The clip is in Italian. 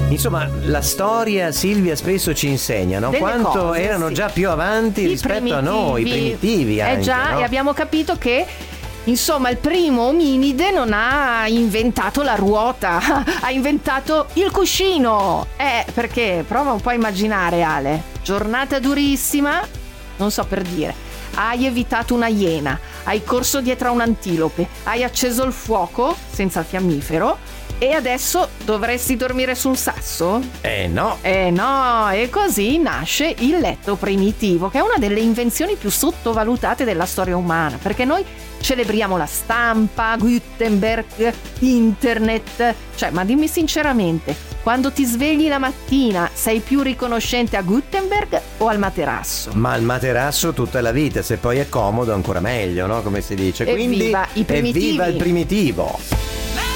Insomma, la storia, Silvia, spesso ci insegna, no? Delle Quanto cose, erano sì. già più avanti rispetto a noi, primitivi anche, già, no? e abbiamo capito che insomma il primo ominide non ha inventato la ruota, ha inventato il cuscino. Perché prova un po' a immaginare, Ale, giornata durissima, non so per dire, hai evitato una iena, hai corso dietro a un'antilope, hai acceso il fuoco senza fiammifero e adesso dovresti dormire su un sasso? No. No, e così nasce il letto primitivo, che è una delle invenzioni più sottovalutate della storia umana, perché noi celebriamo la stampa, Gutenberg, internet, cioè, ma dimmi sinceramente, quando ti svegli la mattina sei più riconoscente a Gutenberg o al materasso? Ma il materasso tutta la vita, se poi è comodo ancora meglio, no? Come si dice. Quindi Evviva i primitivi. evviva il primitivo.